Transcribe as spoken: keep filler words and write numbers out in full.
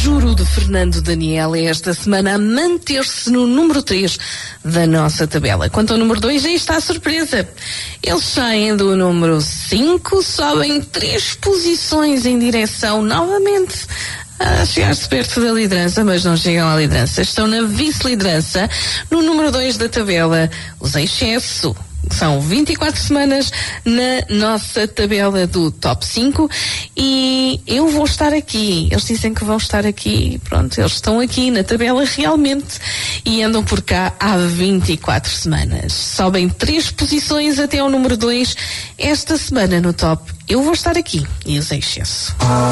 Juro, de Fernando Daniel, é esta semana a manter-se no número três da nossa tabela. Quanto ao número dois, aí está a surpresa. Eles saem do número cinco, sobem três posições em direção novamente a chegar-se perto da liderança, mas não chegam à liderança. Estão na vice-liderança, no número dois da tabela, os Excesso. São vinte e quatro semanas na nossa tabela do top cinco e eu vou estar aqui. Eles dizem que vão estar aqui. Pronto, eles estão aqui na tabela realmente e andam por cá há vinte e quatro semanas. Sobem três posições até ao número dois. Esta semana no top eu vou estar aqui e os Excesso.